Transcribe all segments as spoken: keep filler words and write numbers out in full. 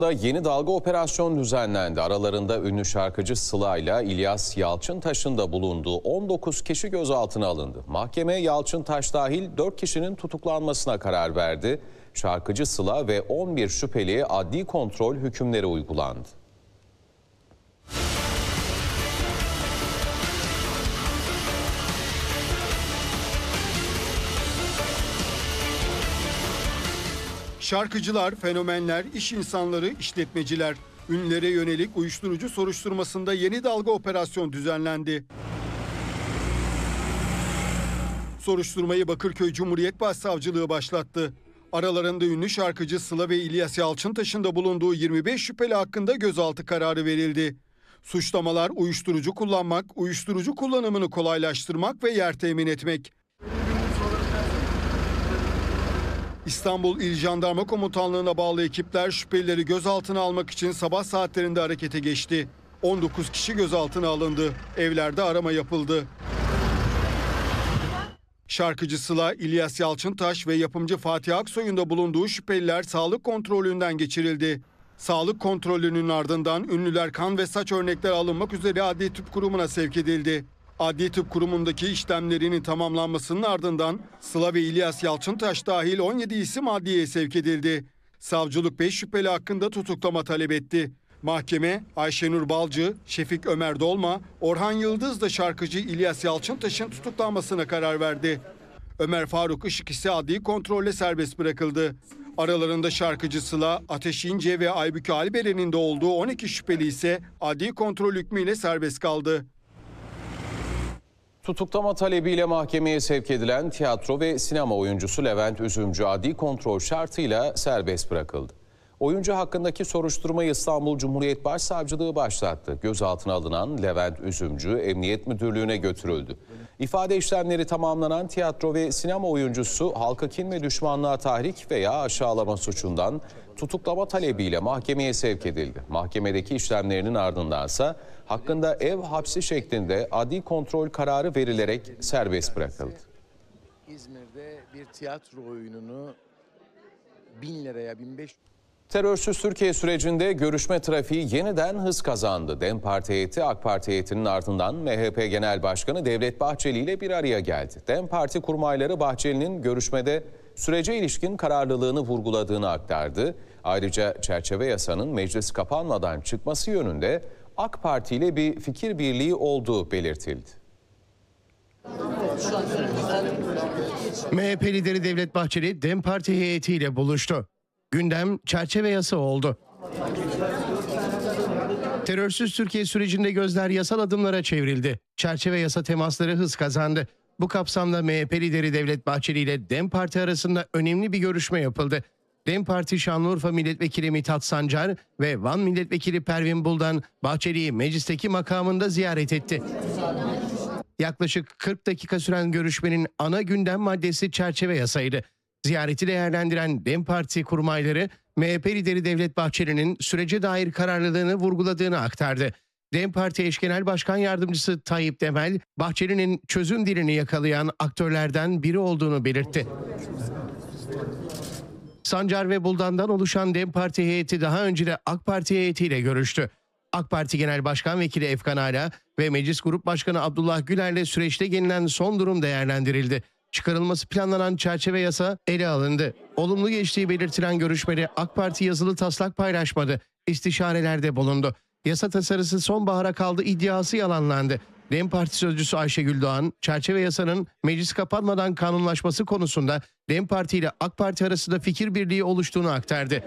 Da yeni dalga operasyon düzenlendi. Aralarında ünlü şarkıcı Sıla ile İlyas Yalçıntaş'ın da bulunduğu on dokuz kişi gözaltına alındı. Mahkeme Yalçıntaş dahil dört kişinin tutuklanmasına karar verdi. Şarkıcı Sıla ve on bir şüpheliye adli kontrol hükümleri uygulandı. Şarkıcılar, fenomenler, iş insanları, işletmeciler, ünlülere yönelik uyuşturucu soruşturmasında yeni dalga operasyon düzenlendi. Soruşturmayı Bakırköy Cumhuriyet Başsavcılığı başlattı. Aralarında ünlü şarkıcı Sıla ve İlyas Yalçıntaş'ın da bulunduğu yirmi beş şüpheli hakkında gözaltı kararı verildi. Suçlamalar uyuşturucu kullanmak, uyuşturucu kullanımını kolaylaştırmak ve yer temin etmek. İstanbul İl Jandarma Komutanlığı'na bağlı ekipler şüphelileri gözaltına almak için sabah saatlerinde harekete geçti. on dokuz kişi gözaltına alındı. Evlerde arama yapıldı. Şarkıcı Sıla, İlyas Yalçıntaş ve yapımcı Fatih Aksoy'un da bulunduğu şüpheliler sağlık kontrolünden geçirildi. Sağlık kontrolünün ardından ünlüler kan ve saç örnekleri alınmak üzere Adli Tıp Kurumu'na sevk edildi. Adli Tıp Kurumu'ndaki işlemlerinin tamamlanmasının ardından Sıla ve İlyas Yalçıntaş dahil on yedi isim adliyeye sevk edildi. Savcılık beş şüpheli hakkında tutuklama talep etti. Mahkeme Ayşenur Balcı, Şefik Ömer Dolma, Orhan Yıldız da şarkıcı İlyas Yalçıntaş'ın tutuklanmasına karar verdi. Ömer Faruk Işık ise adli kontrolle serbest bırakıldı. Aralarında şarkıcı Sıla, Ateş İnce ve Aybüke Alberen'in de olduğu on iki şüpheli ise adli kontrol hükmüyle serbest kaldı. Tutuklama talebiyle mahkemeye sevk edilen tiyatro ve sinema oyuncusu Levent Üzümcü adli kontrol şartıyla serbest bırakıldı. Oyuncu hakkındaki soruşturmayı İstanbul Cumhuriyet Başsavcılığı başlattı. Gözaltına alınan Levent Üzümcü Emniyet Müdürlüğü'ne götürüldü. İfade işlemleri tamamlanan tiyatro ve sinema oyuncusu halka kin ve düşmanlığa tahrik veya aşağılama suçundan tutuklama talebiyle mahkemeye sevk edildi. Mahkemedeki işlemlerinin ardındansa hakkında ev hapsi şeklinde adli kontrol kararı verilerek serbest bırakıldı. İzmir'de bir tiyatro oyununu bin liraya bin beş yüz... Terörsüz Türkiye sürecinde görüşme trafiği yeniden hız kazandı. DEM Parti heyeti AK Parti heyetinin ardından M H P Genel Başkanı Devlet Bahçeli ile bir araya geldi. DEM Parti kurmayları Bahçeli'nin görüşmede sürece ilişkin kararlılığını vurguladığını aktardı. Ayrıca çerçeve yasanın meclis kapanmadan çıkması yönünde AK Parti ile bir fikir birliği olduğu belirtildi. M H P lideri Devlet Bahçeli DEM Parti heyetiyle buluştu. Gündem çerçeve yasa oldu. Terörsüz Türkiye sürecinde gözler yasal adımlara çevrildi. Çerçeve yasa temasları hız kazandı. Bu kapsamda M H P lideri Devlet Bahçeli ile DEM Parti arasında önemli bir görüşme yapıldı. DEM Parti Şanlıurfa Milletvekili Mithat Sancar ve Van Milletvekili Pervin Buldan Bahçeli'yi meclisteki makamında ziyaret etti. Yaklaşık kırk dakika süren görüşmenin ana gündem maddesi çerçeve yasaydı. Ziyareti değerlendiren DEM Parti kurmayları M H P lideri Devlet Bahçeli'nin sürece dair kararlılığını vurguladığını aktardı. DEM Parti Eş Genel Başkan Yardımcısı Tayyip Temel, Bahçeli'nin çözüm dilini yakalayan aktörlerden biri olduğunu belirtti. Sancar ve Buldan'dan oluşan DEM Parti heyeti daha önce de AK Parti heyetiyle görüştü. AK Parti Genel Başkan Vekili Efkan Ala ve Meclis Grup Başkanı Abdullah Güler'le süreçte gelinen son durum değerlendirildi. Çıkarılması planlanan çerçeve yasa ele alındı. Olumlu geçtiği belirtilen görüşmede AK Parti yazılı taslak paylaşmadı. İstişarelerde bulundu. Yasa tasarısı sonbahara kaldı iddiası yalanlandı. DEM Parti sözcüsü Ayşegül Doğan, çerçeve yasanın meclis kapanmadan kanunlaşması konusunda DEM Parti ile AK Parti arasında fikir birliği oluştuğunu aktardı.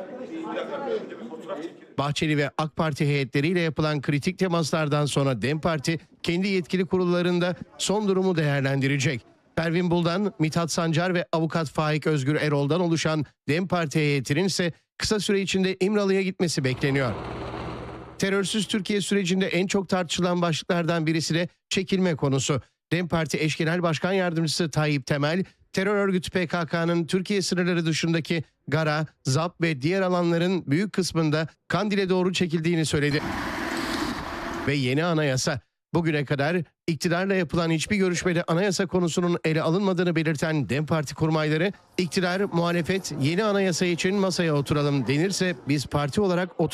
Bahçeli ve AK Parti heyetleriyle yapılan kritik temaslardan sonra DEM Parti kendi yetkili kurullarında son durumu değerlendirecek. Pervin Buldan, Mithat Sancar ve avukat Faik Özgür Erol'dan oluşan DEM Parti heyetinin ise kısa süre içinde İmralı'ya gitmesi bekleniyor. Terörsüz Türkiye sürecinde en çok tartışılan başlıklardan birisi de çekilme konusu. DEM Parti Eş Genel Başkan Yardımcısı Tayyip Temel, terör örgütü P K K'nın Türkiye sınırları dışındaki Gara, Zap ve diğer alanların büyük kısmında Kandil'e doğru çekildiğini söyledi. Ve yeni anayasa. Bugüne kadar İktidarla yapılan hiçbir görüşmede anayasa konusunun ele alınmadığını belirten DEM Parti kurmayları, iktidar, muhalefet yeni anayasa için masaya oturalım denirse biz parti olarak oturalım